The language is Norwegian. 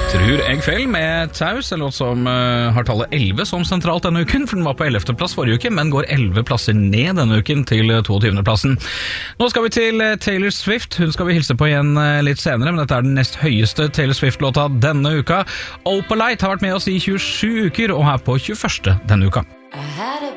Tror jeg feil med Taus, en låt som har tallet 11 som sentralt denne uken, for den var på 11. plass forrige uke, men går 11 plasser ned denne uken til 22. plassen. Nå skal vi til Taylor Swift. Hun skal vi hilse på igjen litt senere, men dette er den nest høyeste Taylor Swift-låta denne uka. Opalite har vært med oss i 27 uker, og er på 21. denne uka.